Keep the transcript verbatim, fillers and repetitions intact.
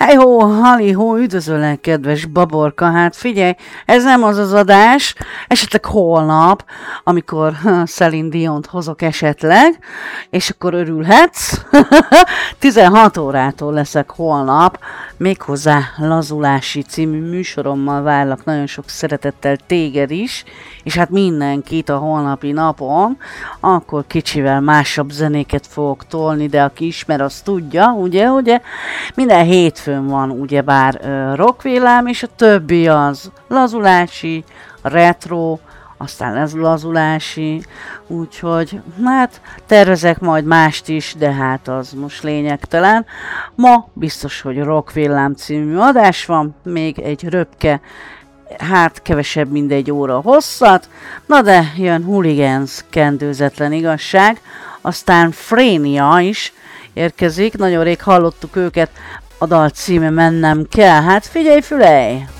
Hejhó, halihó, üdvözöllek, kedves baborka, hát figyelj, ez nem az az adás, esetleg holnap, amikor Celine Diont hozok esetleg, és akkor örülhetsz. tizenhat órától leszek holnap, méghozzá Lazulási című műsorommal várlak nagyon sok szeretettel téged is, és hát mindenkit a holnapi napon, akkor kicsivel másabb zenéket fogok tolni, de aki ismer, az tudja, ugye, ugye, minden hétfőn van ugyebár uh, rockvillám, és a többi az lazulási, retro, aztán ez lazulási, úgyhogy hát tervezek majd mást is, de hát az most lényegtelen. Ma biztos, hogy rockvillám című adás van, még egy röpke, hát kevesebb, mint egy óra hosszat, na de jön Hooligans, kendőzetlen igazság, aztán Frénia is érkezik, nagyon rég hallottuk őket, a dal címe Mennem kell, hát figyelj, fülej!